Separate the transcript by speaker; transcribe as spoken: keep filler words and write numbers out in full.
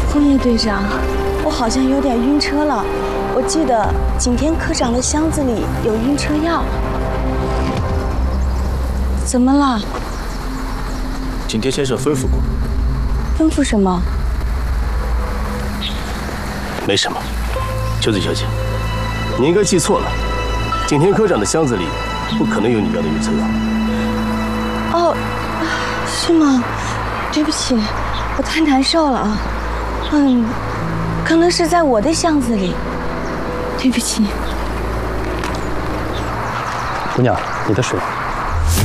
Speaker 1: 枫叶队长，我好像有点晕车了。我记得景天科长的箱子里有晕车药。怎么了？
Speaker 2: 景天先生吩咐过。
Speaker 1: 吩咐什么？
Speaker 2: 没什么。秋子小姐，你应该记错了。景天科长的箱子里不可能有你要的晕车药。
Speaker 1: 哦，是吗？对不起，我太难受了。嗯，可能是在我的箱子里。对不起。
Speaker 3: 姑娘，你的水。